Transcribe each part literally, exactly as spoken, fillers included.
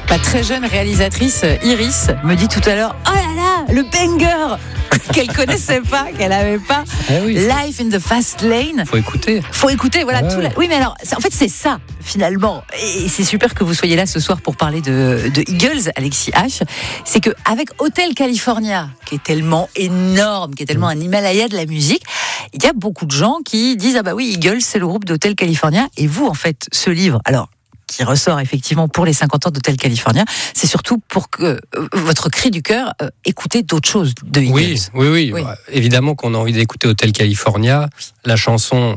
Ma très jeune réalisatrice Iris me dit tout à l'heure, oh là là, le banger qu'elle connaissait pas, qu'elle avait pas. Eh oui. Life in the Fast Lane. Faut écouter. Faut écouter, voilà. Ouais. Tout la... Oui, mais alors, en fait, c'est ça, finalement. Et c'est super que vous soyez là ce soir pour parler de, de Eagles, Alexis H. C'est qu'avec Hotel California, qui est tellement énorme, qui est tellement un Himalaya de la musique, il y a beaucoup de gens qui disent, ah bah oui, Eagles, c'est le groupe d'Hotel California. Et vous, en fait, ce livre, alors, qui ressort effectivement pour les cinquante ans d'Hotel California, c'est surtout pour que euh, votre cri du cœur, euh, écoutez d'autres choses de Eagles. Oui, oui, oui, Oui. Évidemment qu'on a envie d'écouter Hotel California. La chanson,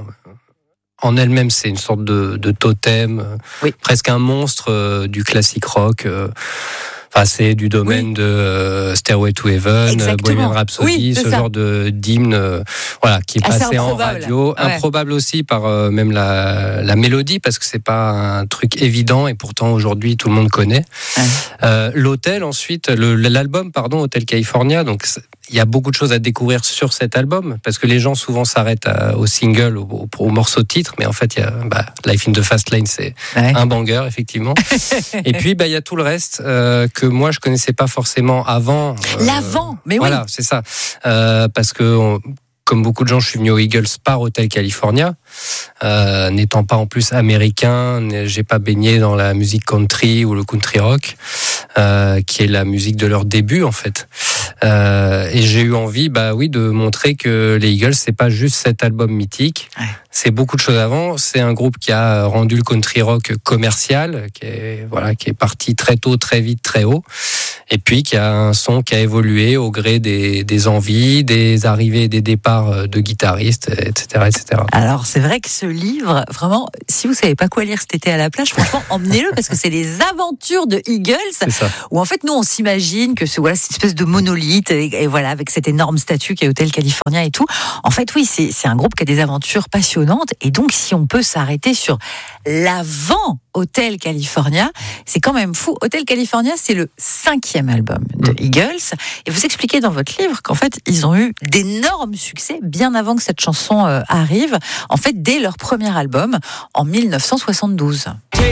en elle-même, c'est une sorte de, de totem, euh, Oui. presque un monstre euh, du classique rock. euh, Enfin, c'est du domaine Oui. de euh, Stairway to Heaven, Exactement. Bohemian Rhapsody, Oui, c'est ce ça. genre de d'hymne, euh, voilà, qui est Assez passé en improbable. radio, Ouais. improbable aussi par euh, même la, la mélodie, parce que c'est pas un truc évident et pourtant aujourd'hui tout le monde connaît. Ouais. Euh, L'hôtel ensuite, le, l'album pardon, Hotel California, donc il y a beaucoup de choses à découvrir sur cet album, parce que les gens souvent s'arrêtent à, au single, au, au, au morceau de titre, mais en fait, il y a bah, Life in the Fast Lane, c'est Ouais. un banger, effectivement. Et puis, bah, il y a tout le reste euh, que moi, je connaissais pas forcément avant. Euh, L'avant, mais oui. Voilà, c'est ça. Euh, parce que, on, comme beaucoup de gens, je suis venu aux Eagles par Hotel California. Euh, n'étant pas en plus américain, j'ai pas baigné dans la musique country ou le country rock, euh, qui est la musique de leur début, en fait. Euh, et j'ai eu envie, bah oui, de montrer que les Eagles, c'est pas juste cet album mythique. Ouais. C'est beaucoup de choses avant. C'est un groupe qui a rendu le country rock commercial, qui est, voilà, qui est parti très tôt, très vite, très haut. Et puis, qui a un son qui a évolué au gré des, des envies, des arrivées et des départs de guitaristes, et cetera, et cetera. Alors, c'est vrai que ce livre, vraiment, si vous savez pas quoi lire cet été à la plage, franchement, emmenez-le parce que c'est les aventures de Eagles. C'est ça. Où en fait, nous, on s'imagine que c'est voilà, cette espèce de monolithe et, et voilà, avec cette énorme statue qui est Hotel California et tout. En fait, oui, c'est, c'est un groupe qui a des aventures passionnantes. Et donc, si on peut s'arrêter sur l'avant Hotel California, c'est quand même fou. Hotel California, c'est le cinquième album de Mmh. Eagles. Et vous expliquez dans votre livre qu'en fait, ils ont eu d'énormes succès bien avant que cette chanson euh, arrive. En fait, dès leur premier album, en mille neuf cent soixante-douze.